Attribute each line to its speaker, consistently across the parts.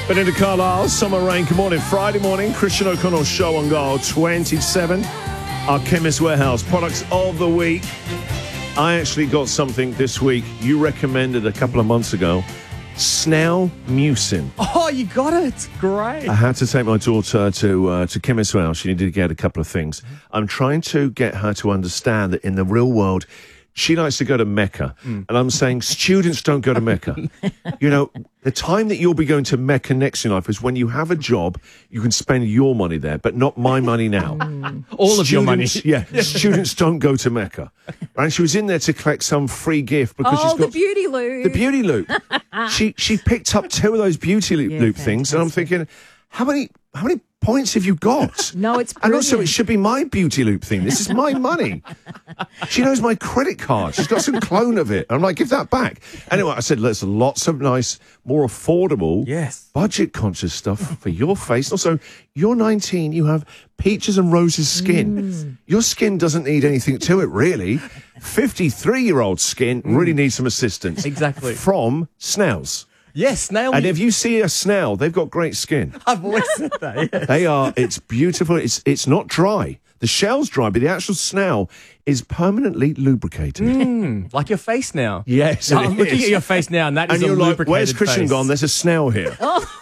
Speaker 1: Belinda Carlisle, Summer Rain. Good morning. Friday morning, Christian O'Connell Show on Goal 27. Our Chemist Warehouse products of the week. I actually got something this week you recommended a couple of months ago. Snell Mucin.
Speaker 2: Oh, you got it. Great.
Speaker 1: I had to take my daughter to Chemist Warehouse. She needed to get a couple of things. I'm trying to get her to understand that in the real world, she likes to go to Mecca. And I'm saying students don't go to Mecca. You know, the time that you'll be going to Mecca next in life is when you have a job, you can spend your money there, but not my money now.
Speaker 2: All of your money.
Speaker 1: Yeah, students don't go to Mecca. And she was in there to collect some free gift because she's got
Speaker 3: the beauty loop.
Speaker 1: the beauty loop. she picked up 2 of those beauty loop things, and I'm thinking, how many points have you got?
Speaker 3: No, it's
Speaker 1: And also, it
Speaker 3: brilliant.
Speaker 1: should be my beauty loop thing. This is my money. She knows my credit card. She's got some clone of it. I'm like, give that back. Anyway, I said, there's lots of nice, more affordable, budget-conscious stuff for your face. Also, you're 19. You have peaches and roses skin. Your skin doesn't need anything to it, really. 53-year-old skin really needs some assistance.
Speaker 2: Exactly.
Speaker 1: From Snells.
Speaker 2: Yes, Snail.
Speaker 1: And if you see a Snell, they've got great skin.
Speaker 2: I've always said that. Yes.
Speaker 1: They are, it's beautiful. It's not dry. The shell's dry, but the actual Snell is permanently lubricated.
Speaker 2: Like your face now.
Speaker 1: Yes, it
Speaker 2: I'm looking
Speaker 1: is.
Speaker 2: at your face now, and that is
Speaker 1: And
Speaker 2: a
Speaker 1: you're like,
Speaker 2: lubricated
Speaker 1: where's Christian
Speaker 2: face.
Speaker 1: gone? There's a Snell here.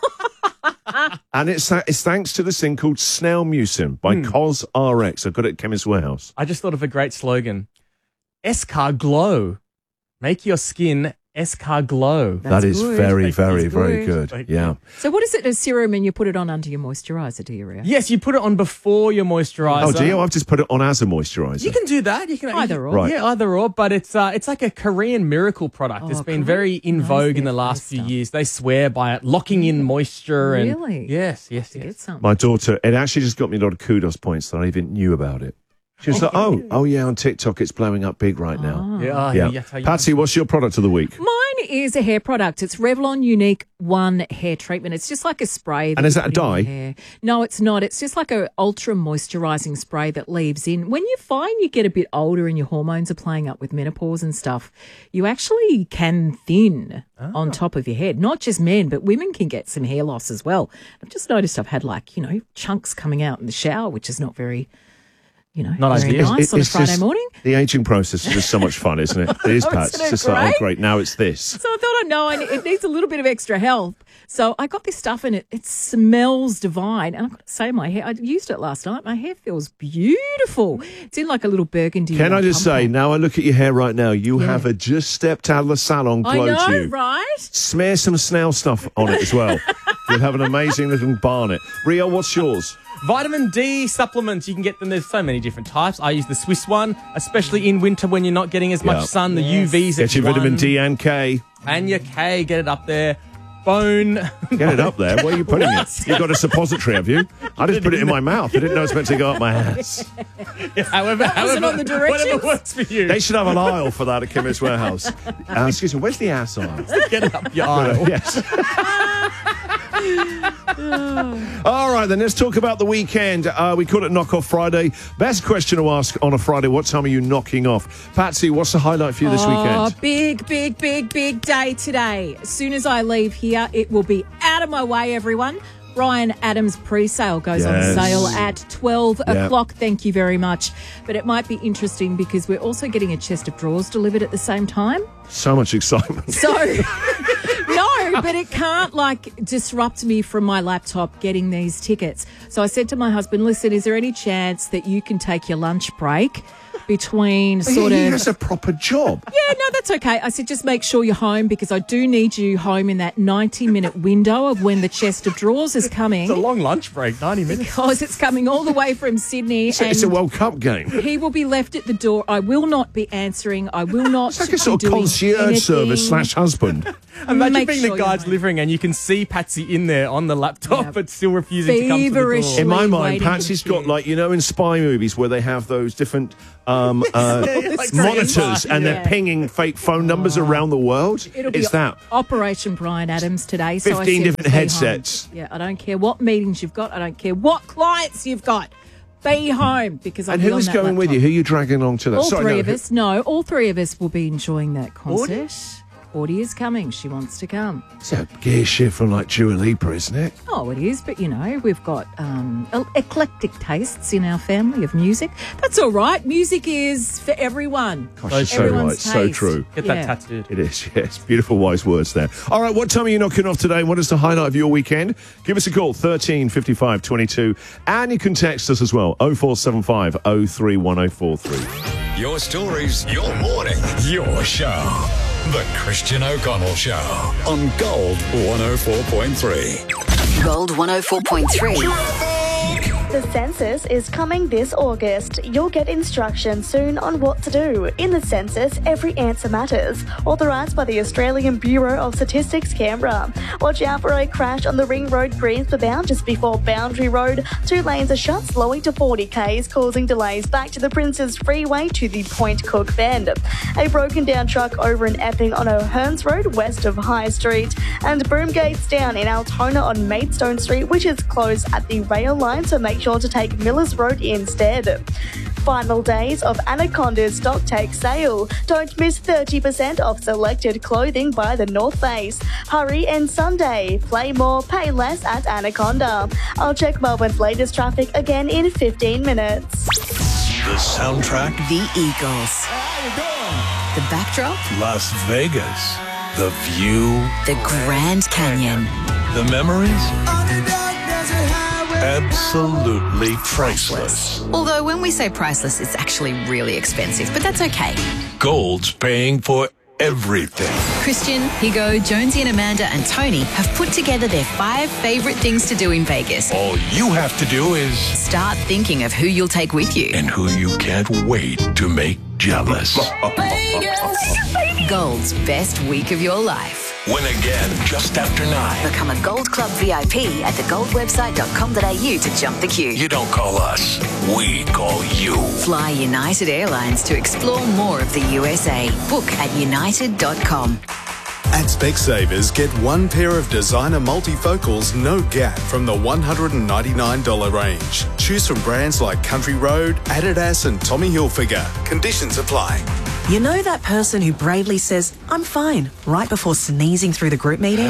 Speaker 1: And it's thanks to this thing called Snell Mucin by CosRx. I've got it at Chemist Warehouse.
Speaker 2: I just thought of a great slogan. Escar Glow. Make your skin Escar Glow.
Speaker 1: That is
Speaker 3: good.
Speaker 1: very, very,
Speaker 3: That's
Speaker 1: very
Speaker 3: good.
Speaker 1: good. Yeah.
Speaker 3: So what is it, a serum, and you put it on under your moisturiser, do you, Ria?
Speaker 2: Yes, you put it on before your moisturiser.
Speaker 1: Oh, do you? I've just put it on as a moisturiser.
Speaker 2: You can do that. You can
Speaker 3: Either or.
Speaker 1: Right.
Speaker 2: Yeah, either or. But it's like a Korean miracle product. It's been very in vogue in the last few years. They swear by it, locking in moisture.
Speaker 3: Really?
Speaker 2: And yes.
Speaker 3: Get something.
Speaker 1: My daughter, it actually just got me a lot of kudos points that I even knew about it. She was like, oh yeah, on TikTok it's blowing up big right now.
Speaker 2: Yeah.
Speaker 1: Patsy, what's your product of the week?
Speaker 3: Mine is a hair product. It's Revlon Unique One Hair Treatment. It's just like a spray.
Speaker 1: And is
Speaker 3: you
Speaker 1: that a
Speaker 3: put in your
Speaker 1: dye?
Speaker 3: hair. No, it's not. It's just like a ultra moisturising spray that leaves in. When you find you get a bit older and your hormones are playing up with menopause and stuff, you actually can thin on top of your head. Not just men, but women can get some hair loss as well. I've just noticed I've had chunks coming out in the shower, which is not very...
Speaker 2: Not
Speaker 3: very
Speaker 2: ideal.
Speaker 3: nice on a
Speaker 1: It's
Speaker 3: Friday
Speaker 1: just-
Speaker 3: morning.
Speaker 1: The aging process is just so much fun, isn't it? It is, Pat.
Speaker 3: Isn't
Speaker 1: It's
Speaker 3: it
Speaker 1: just like,
Speaker 3: great?
Speaker 1: oh, great, now it's this.
Speaker 3: So I thought, it needs a little bit of extra help. So I got this stuff and it smells divine. And I've got to say, my hair, I used it last night. My hair feels beautiful. It's in like a little burgundy.
Speaker 1: Can I just say,
Speaker 3: pom-pom.
Speaker 1: now I look at your hair right now, you have a just stepped out of the salon
Speaker 3: I
Speaker 1: glow
Speaker 3: know,
Speaker 1: to you.
Speaker 3: right?
Speaker 1: Smear some snail stuff on it as well. You'll have an amazing little barnet. Rio, what's yours?
Speaker 2: Vitamin D supplements, you can get them. There's so many different types. I use the Swiss one, especially in winter when you're not getting as much sun. The UVs
Speaker 1: Get your
Speaker 2: at
Speaker 1: vitamin
Speaker 2: 1.
Speaker 1: D and K.
Speaker 2: And your K, get it up there. Bone.
Speaker 1: Get it up there. Where are you putting it? You've got a suppository, have you? I just put it in my mouth. I didn't know it was meant to go up my ass.
Speaker 2: However,
Speaker 3: wasn't on the directions.
Speaker 2: whatever works for you.
Speaker 1: They should have an aisle for that at Chemist Warehouse. Excuse me, where's the ass aisle?
Speaker 2: Get it up your aisle.
Speaker 1: Yes. All right, then let's talk about the weekend. We call it Knock Off Friday. Best question to ask on a Friday, what time are you knocking off? Patsy, what's the highlight for you this weekend?
Speaker 3: Big day today. As soon as I leave here, it will be out of my way, everyone. Bryan Adams pre-sale goes on sale at 12 o'clock. Thank you very much. But it might be interesting because we're also getting a chest of drawers delivered at the same time.
Speaker 1: So much excitement.
Speaker 3: So, no, but it can't disrupt me from my laptop getting these tickets. So I said to my husband, listen, is there any chance that you can take your lunch break between
Speaker 1: He has a proper job.
Speaker 3: Yeah, no, that's okay. I said, just make sure you're home because I do need you home in that 90-minute window of when the chest of drawers is coming.
Speaker 2: It's a long lunch break, 90 minutes.
Speaker 3: Because it's coming all the way from Sydney.
Speaker 1: It's a World Cup game.
Speaker 3: He will be left at the door. I will not be answering. I will not
Speaker 1: It's like a sort
Speaker 3: be
Speaker 1: of
Speaker 3: doing
Speaker 1: concierge
Speaker 3: anything.
Speaker 1: service / husband.
Speaker 2: Imagine
Speaker 3: Make
Speaker 2: being
Speaker 3: sure
Speaker 2: the
Speaker 3: you're
Speaker 2: guy
Speaker 3: home.
Speaker 2: delivering and you can see Patsy in there on the laptop but still refusing to come to the
Speaker 3: Feverishly.
Speaker 2: door.
Speaker 1: In my mind,
Speaker 3: waiting
Speaker 1: Patsy's
Speaker 3: in the
Speaker 1: got in spy movies where they have those different
Speaker 2: Like
Speaker 1: monitors and they're
Speaker 3: Yeah.
Speaker 1: pinging fake phone numbers around the world.
Speaker 3: It'll be
Speaker 1: It's that.
Speaker 3: Operation Bryan Adams today.
Speaker 1: 15
Speaker 3: so I said,
Speaker 1: different
Speaker 3: be
Speaker 1: headsets.
Speaker 3: home. Yeah, I don't care what meetings you've got. I don't care what clients you've got. Be home because I'll
Speaker 1: And
Speaker 3: be
Speaker 1: who
Speaker 3: on
Speaker 1: is
Speaker 3: that
Speaker 1: going with
Speaker 3: laptop.
Speaker 1: you? Who are you dragging along to that?
Speaker 3: All three of us. No, all three of us will be enjoying that concert. Sporty is coming. She wants to come.
Speaker 1: It's a gear shift from like Dua Lipa, isn't it?
Speaker 3: Oh, it is, but we've got eclectic tastes in our family of music. That's all right. Music is for everyone.
Speaker 1: Gosh, you're so right. So true.
Speaker 2: Get that tattooed.
Speaker 1: It is, yes. Beautiful, wise words there. All right, what time are you knocking off today? What is the highlight of your weekend? Give us a call, 13 55 22. And you can text us as well, 0475 031043.
Speaker 4: Your stories, your morning, your show. The Christian O'Connell Show on Gold 104.3.
Speaker 5: Gold 104.3.
Speaker 6: The census is coming this August. You'll get instructions soon on what to do. In the census, every answer matters. Authorised by the Australian Bureau of Statistics, Canberra. Watch out for a crash on the Ring Road Greensborough bound just before Boundary Road. 2 lanes are shut, slowing to 40 k's, causing delays back to the Princes Freeway to the Point Cook Bend. A broken down truck over in Epping on O'Hearns Road, west of High Street. And boom gates down in Altona on Maidstone Street, which is closed at the rail line, so make sure to take Millers Road instead. Final days of Anaconda's stock take sale. Don't miss 30% off selected clothing by the North Face. Hurry and Sunday. Play more, pay less at Anaconda. I'll check Melbourne's latest traffic again in 15 minutes.
Speaker 4: The soundtrack,
Speaker 5: The Eagles. The backdrop,
Speaker 4: Las Vegas. The view,
Speaker 5: the Grand Canyon.
Speaker 4: the memories, absolutely priceless.
Speaker 5: Although when we say priceless, it's actually really expensive, but that's okay.
Speaker 4: Gold's paying for everything.
Speaker 5: Christian, Higo, Jonesy and Amanda and Tony have put together their 5 favourite things to do in Vegas.
Speaker 4: All you have to do is
Speaker 5: Start thinking of who you'll take with you.
Speaker 4: and who you can't wait to make jealous.
Speaker 5: Gold's best week of your life.
Speaker 4: Win again just after 9.
Speaker 5: Become a Gold Club VIP at thegoldwebsite.com.au to jump the queue.
Speaker 4: You don't call us, we call you.
Speaker 5: Fly United Airlines to explore more of the USA. Book at united.com.
Speaker 7: At Specsavers, get 1 pair of designer multifocals, no gap, from the $199 range. Choose from brands like Country Road, Adidas and Tommy Hilfiger. Conditions apply.
Speaker 8: You know that person who bravely says, "I'm fine," right before sneezing through the group meeting?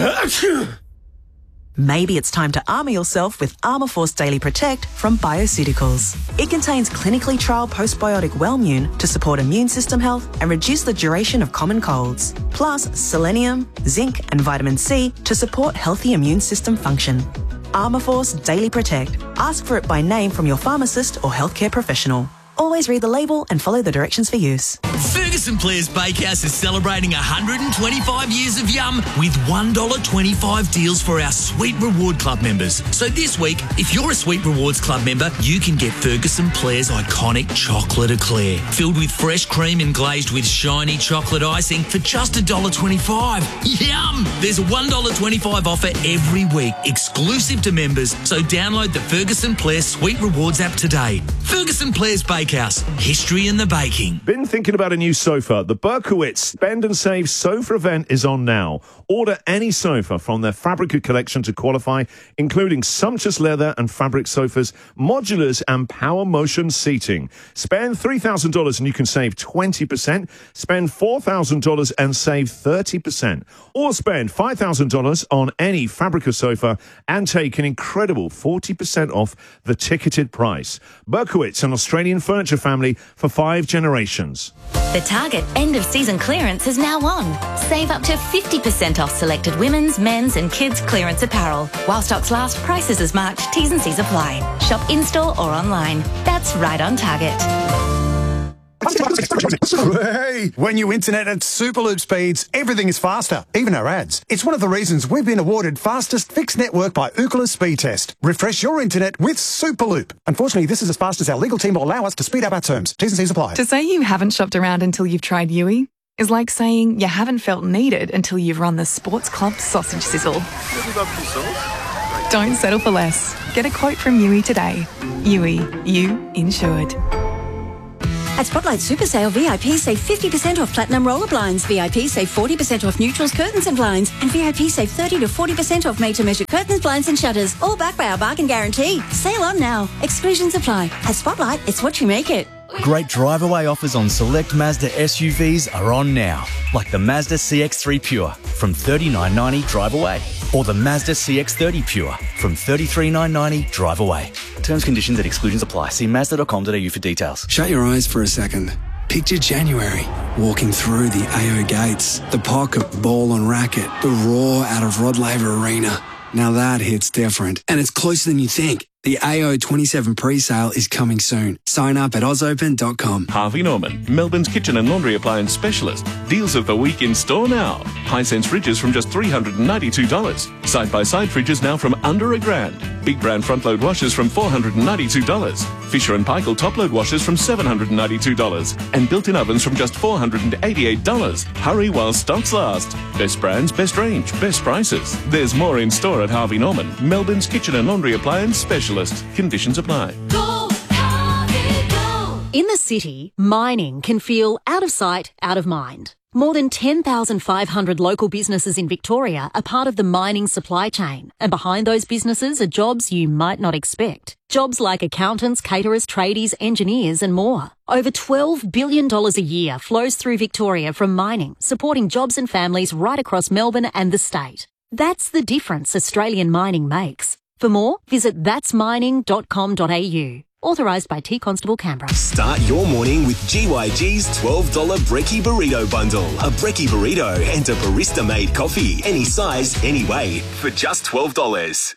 Speaker 8: Maybe it's time to armour yourself with Armourforce Daily Protect from Bioceuticals. It contains clinically trialled postbiotic Wellmune to support immune system health and reduce the duration of common colds. Plus selenium, zinc and vitamin C to support healthy immune system function. Armourforce Daily Protect. Ask for it by name from your pharmacist or healthcare professional. Always read the label and follow the directions for use.
Speaker 9: Ferguson Players Bakehouse is celebrating 125 years of yum with $1.25 deals for our Sweet Reward Club members. So this week, if you're a Sweet Rewards Club member, you can get Ferguson Players' iconic chocolate eclair, filled with fresh cream and glazed with shiny chocolate icing for just $1.25. Yum! There's a $1.25 offer every week, exclusive to members, so download the Ferguson Players Sweet Rewards app today. Ferguson Players Bakehouse, history in the baking.
Speaker 1: Been thinking about a new sofa? The Berkowitz Spend and Save Sofa event is on now. Order any sofa from their Fabrica collection to qualify, including sumptuous leather and fabric sofas, modulars and power motion seating. Spend $3,000 and you can save 20%. Spend $4,000 and save 30%. Or spend $5,000 on any Fabrica sofa and take an incredible 40% off the ticketed price. Berkowitz, an Australian furniture family for 5 generations.
Speaker 10: The Target end-of-season clearance is now on. Save up to 50% off selected women's, men's and kids' clearance apparel. While stocks last, prices as March. T's and C's apply. Shop in-store or online. That's right on Target.
Speaker 11: Hey, when you internet at Superloop speeds, everything is faster, even our ads. It's one of the reasons we've been awarded fastest fixed network by Ookla Speed Test. Refresh your internet with Superloop. Unfortunately, this is as fast as our legal team will allow us to speed up our terms. T's and C's apply.
Speaker 12: To say you haven't shopped around until you've tried Yui is like saying you haven't felt needed until you've run the Sports Club sausage sizzle. Don't settle for less. Get a quote from Yui today. Yui, you insured.
Speaker 13: At Spotlight Super Sale, VIP save 50% off Platinum Roller Blinds. VIP save 40% off Neutrals Curtains and Blinds. And VIP save 30 to 40% off made-to-measure curtains, blinds and shutters. All backed by our bargain guarantee. Sale on now. Exclusions apply. At Spotlight, it's what you make it.
Speaker 14: Great drive-away offers on select Mazda SUVs are on now, like the Mazda CX-3 Pure from $39.90 drive away, or the Mazda CX-30 Pure from $33,990 drive away. Terms, conditions and exclusions apply. See Mazda.com.au for details.
Speaker 15: Shut your eyes for a second. Picture January, walking through the AO gates, the pocket, ball and racket, the roar out of Rod Laver Arena. Now that hits different, and it's closer than you think. The AO 27 pre-sale is coming soon. Sign up at ozopen.com.
Speaker 16: Harvey Norman, Melbourne's kitchen and laundry appliance specialist. Deals of the week in store now. Hisense fridges from just $392. Side-by-side fridges now from under $1,000. Big brand front-load washers from $492. Fisher & Paykel top-load washers from $792. And built-in ovens from just $488. Hurry while stocks last. Best brands, best range, best prices. There's more in store at Harvey Norman, Melbourne's kitchen and laundry appliance specialist. Conditions apply.
Speaker 17: In the city, mining can feel out of sight, out of mind. More than 10,500 local businesses in Victoria are part of the mining supply chain, and behind those businesses are jobs you might not expect. Jobs like accountants, caterers, tradies, engineers and more. Over $12 billion a year flows through Victoria from mining, supporting jobs and families right across Melbourne and the state. That's the difference Australian mining makes. For more, visit that'smining.com.au. Authorised by T Constable Canberra.
Speaker 18: Start your morning with GYG's $12 Brekkie Burrito Bundle. A Brekkie Burrito and a barista-made coffee. Any size, any way, for just $12.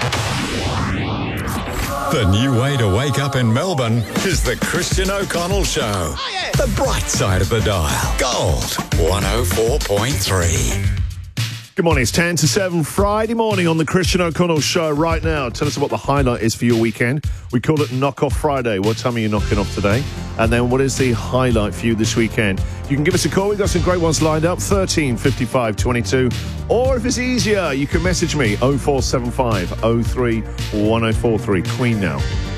Speaker 4: The new way to wake up in Melbourne is the Christian O'Connell Show. Oh, yeah. The bright side of the dial. Gold 104.3.
Speaker 1: Good morning, it's 10 to 7, Friday morning on the Christian O'Connell Show right now. Tell us what the highlight is for your weekend. We call it Knock Off Friday. What time are you knocking off today? And then what is the highlight for you this weekend? You can give us a call. We've got some great ones lined up, 13 55 22. Or if it's easier, you can message me, 0475 03 1043. Queen now.